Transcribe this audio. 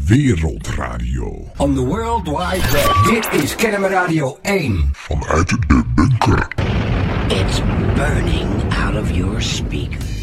Wereldradio. On the World Wide Web. Dit is Kennemer Radio 1. Vanuit de bunker. It's burning out of your speakers.